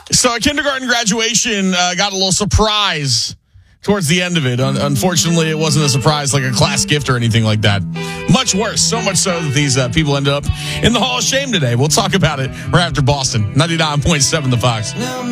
So a kindergarten graduation got a little surprise towards the end of it. Unfortunately, it wasn't a surprise like a class gift or anything like that. Much worse. So much so that these people ended up in the Hall of Shame today. We'll talk about it right after Boston. 99.7 The Fox.